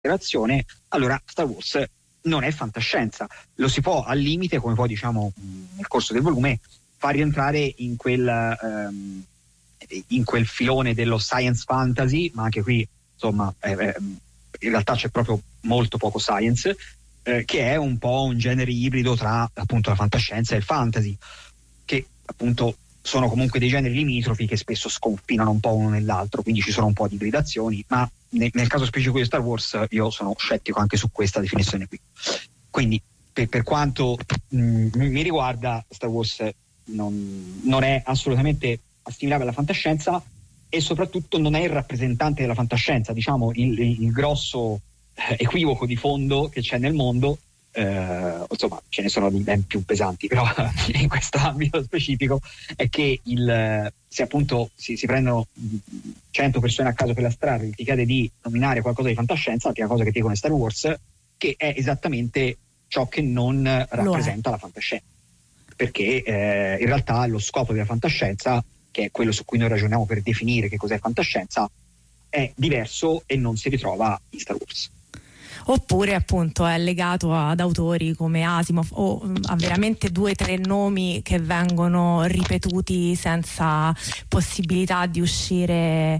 considerazione, allora Star Wars non è fantascienza. Lo si può al limite, come poi diciamo nel corso del volume, far rientrare in quel filone dello science fantasy, ma anche qui insomma in realtà c'è proprio molto poco science, che è un po' un genere ibrido tra appunto la fantascienza e il fantasy, che appunto sono comunque dei generi limitrofi che spesso sconfinano un po' uno nell'altro, quindi ci sono un po' di ibridazioni, ma nel caso specifico di Star Wars io sono scettico anche su questa definizione qui. Quindi per quanto mi riguarda, Star Wars non è assolutamente assimilabile alla fantascienza, e soprattutto non è il rappresentante della fantascienza. Diciamo il grosso equivoco di fondo che c'è nel mondo, insomma ce ne sono di ben più pesanti, però in questo ambito specifico, è che se appunto si prendono 100 persone a caso per la strada e ti chiede di nominare qualcosa di fantascienza, la prima cosa che ti dicono è Star Wars, che è esattamente ciò che non rappresenta la fantascienza, perché in realtà lo scopo della fantascienza, che è quello su cui noi ragioniamo per definire che cos'è fantascienza, è diverso e non si ritrova in Star Wars. Oppure appunto è legato ad autori come Asimov, o a veramente 2 o 3 nomi che vengono ripetuti senza possibilità di uscire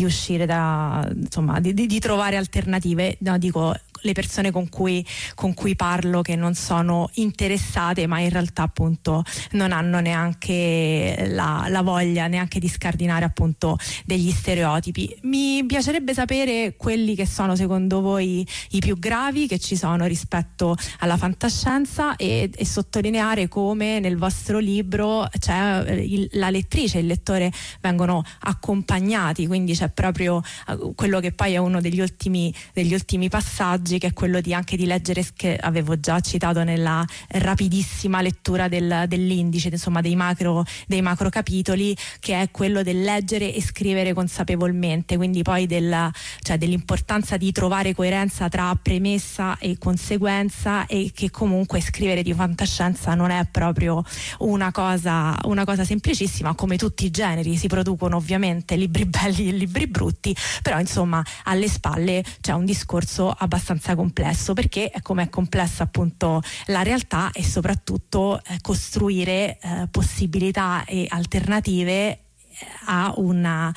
da, insomma, di trovare alternative. No, dico, le persone con cui parlo che non sono interessate, ma in realtà appunto non hanno neanche la voglia neanche di scardinare appunto degli stereotipi. Mi piacerebbe sapere quelli che sono secondo voi i più gravi che ci sono rispetto alla fantascienza, e sottolineare come nel vostro libro c'è la lettrice e il lettore vengono accompagnati, quindi c'è proprio quello che poi è uno degli ultimi passaggi, che è quello anche di leggere, che avevo già citato nella rapidissima lettura dell'indice, insomma dei macro capitoli, che è quello del leggere e scrivere consapevolmente, quindi poi dell'importanza di trovare coerenza tra premessa e conseguenza, e che comunque scrivere di fantascienza non è proprio una cosa semplicissima. Come tutti i generi si producono ovviamente libri belli e libri brutti, però insomma alle spalle c'è un discorso abbastanza complesso, perché come è complessa appunto la realtà, e soprattutto costruire possibilità e alternative a un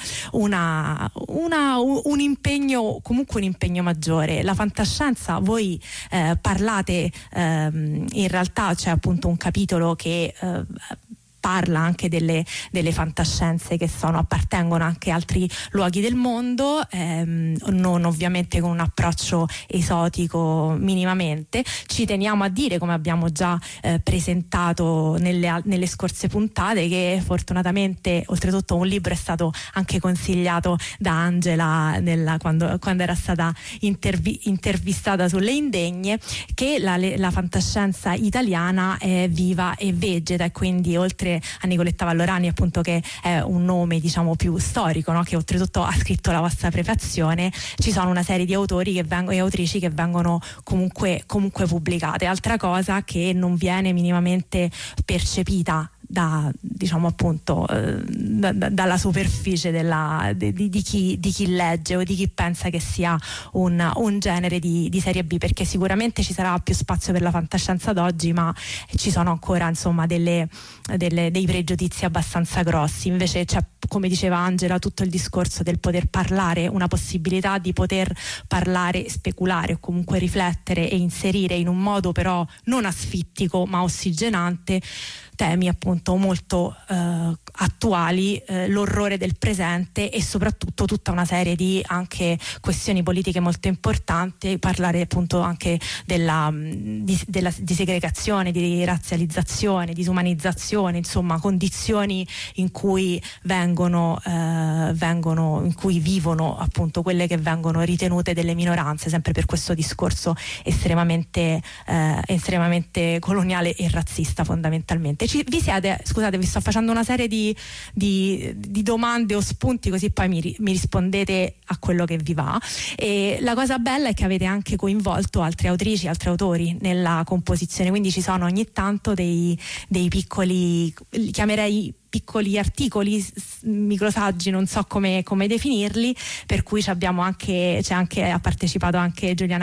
impegno, comunque un impegno maggiore. La fantascienza, voi parlate, in realtà c'è appunto un capitolo che parla anche delle fantascienze che appartengono anche a altri luoghi del mondo, non ovviamente con un approccio esotico minimamente. Ci teniamo a dire, come abbiamo già presentato nelle scorse puntate, che fortunatamente oltretutto un libro è stato anche consigliato da Angela quando era stata intervistata sulle Indegne, che la fantascienza italiana è viva e vegeta, e quindi oltre a Nicoletta Vallorani appunto, che è un nome diciamo più storico, no? Che oltretutto ha scritto la vostra prefazione, ci sono una serie di autori e autrici che vengono comunque pubblicate. Altra cosa che non viene minimamente percepita diciamo appunto dalla superficie di chi legge o di chi pensa che sia un genere di serie B, perché sicuramente ci sarà più spazio per la fantascienza d'oggi, ma ci sono ancora insomma dei pregiudizi abbastanza grossi. Invece c'è, come diceva Angela, tutto il discorso del poter parlare, una possibilità di poter parlare, speculare o comunque riflettere e inserire in un modo però non asfittico ma ossigenante temi appunto molto attuali, l'orrore del presente, e soprattutto tutta una serie di anche questioni politiche molto importanti. Parlare appunto anche di segregazione, di razzializzazione, disumanizzazione, insomma condizioni in cui in cui vivono appunto quelle che vengono ritenute delle minoranze, sempre per questo discorso estremamente coloniale e razzista fondamentalmente. Scusate, vi sto facendo una serie di domande o spunti, così poi mi rispondete a quello che vi va. E la cosa bella è che avete anche coinvolto altre autrici, altri autori nella composizione, quindi ci sono ogni tanto dei piccoli, li chiamerei piccoli articoli, microsaggi, non so come definirli, per cui ha partecipato anche Giuliana